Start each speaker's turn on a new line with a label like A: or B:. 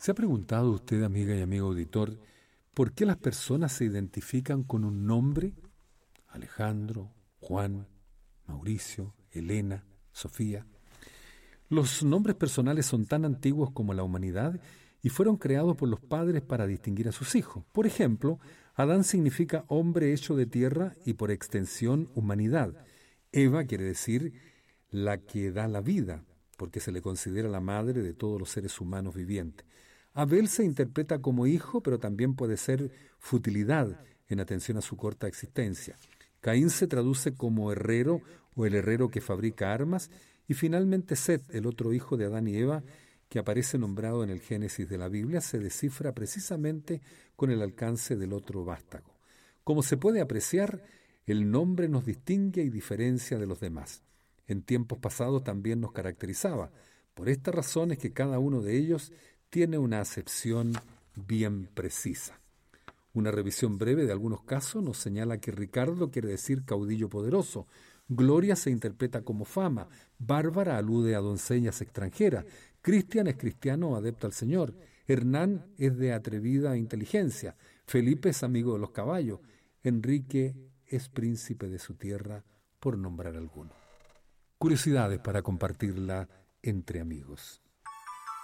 A: ¿Se ha preguntado usted, amiga y amigo auditor, por qué las personas se identifican con un nombre? Alejandro, Juan, Mauricio, Elena, Sofía. Los nombres personales son tan antiguos como la humanidad y fueron creados por los padres para distinguir a sus hijos. Por ejemplo, Adán significa hombre hecho de tierra y por extensión humanidad. Eva quiere decir la que da la vida, porque se le considera la madre de todos los seres humanos vivientes. Abel se interpreta como hijo, pero también puede ser futilidad en atención a su corta existencia. Caín se traduce como herrero o el herrero que fabrica armas, y finalmente Set, el otro hijo de Adán y Eva, que aparece nombrado en el Génesis de la Biblia, se descifra precisamente con el alcance del otro vástago. Como se puede apreciar, el nombre nos distingue y diferencia de los demás. En tiempos pasados también nos caracterizaba. Por esta razón es que cada uno de ellos tiene una acepción bien precisa. Una revisión breve de algunos casos nos señala que Ricardo quiere decir caudillo poderoso, Gloria se interpreta como fama, Bárbara alude a doncellas extranjeras, Cristian es cristiano adepto al Señor, Hernán es de atrevida inteligencia, Felipe es amigo de los caballos, Enrique es príncipe de su tierra, por nombrar alguno. Curiosidades para compartirla entre amigos.